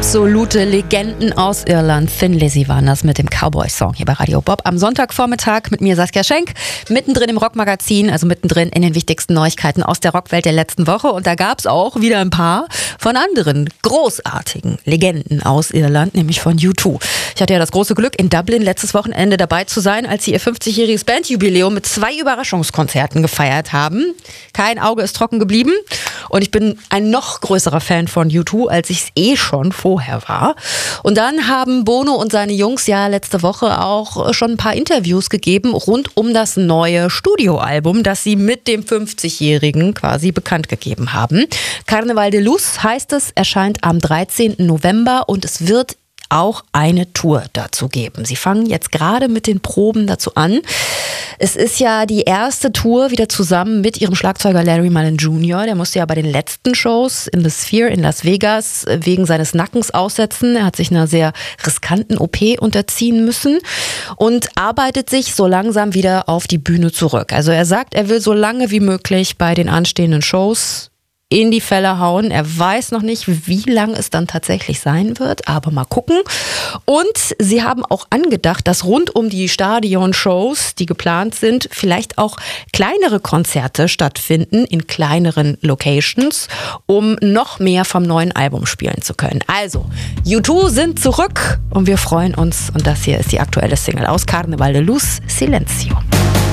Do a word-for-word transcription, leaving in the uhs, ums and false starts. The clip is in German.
Absolute Legenden aus Irland. Thin Lizzy waren das mit dem Cowboy-Song hier bei Radio Bob. Am Sonntagvormittag mit mir Saskia Schenk, mittendrin im Rockmagazin, also mittendrin in den wichtigsten Neuigkeiten aus der Rockwelt der letzten Woche. Und da gab es auch wieder ein paar von anderen großartigen Legenden aus Irland, nämlich von U zwei. Ich hatte ja das große Glück, in Dublin letztes Wochenende dabei zu sein, als sie ihr fünfzigjähriges Bandjubiläum mit zwei Überraschungskonzerten gefeiert haben. Kein Auge ist trocken geblieben. Und ich bin ein noch größerer Fan von U zwei, als ich es eh schon vorher war. Und dann haben Bono und seine Jungs ja letzte Woche auch schon ein paar Interviews gegeben rund um das neue Studioalbum, das sie mit dem fünfzigjährigen quasi bekannt gegeben haben. Carnaval de Luz heißt es, erscheint am dreizehnten November und es wird auch eine Tour dazu geben. Sie fangen jetzt gerade mit den Proben dazu an. Es ist ja die erste Tour wieder zusammen mit ihrem Schlagzeuger Larry Mullen Junior Der musste ja bei den letzten Shows in The Sphere in Las Vegas wegen seines Nackens aussetzen. Er hat sich einer sehr riskanten O P unterziehen müssen und arbeitet sich so langsam wieder auf die Bühne zurück. Also er sagt, er will so lange wie möglich bei den anstehenden Shows in die Fälle hauen. Er weiß noch nicht, wie lang es dann tatsächlich sein wird, aber mal gucken. Und sie haben auch angedacht, dass rund um die Stadion-Shows, die geplant sind, vielleicht auch kleinere Konzerte stattfinden in kleineren Locations, um noch mehr vom neuen Album spielen zu können. Also, U zwei sind zurück und wir freuen uns. Und das hier ist die aktuelle Single aus Carnaval de Luz, Silencio.